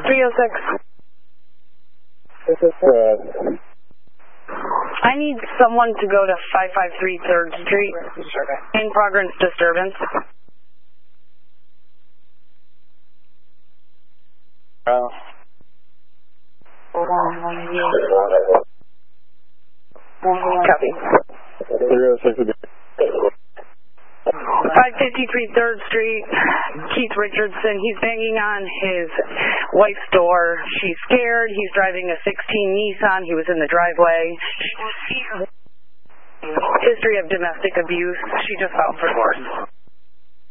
306. This is I need someone to go to 553 3rd Street. In progress disturbance. Copy. 306. 553 3rd Street, Keith Richardson. He's banging on his wife's door. She's scared. He's driving a 16 Nissan. He was in the driveway. History of domestic abuse. She just filed for divorce.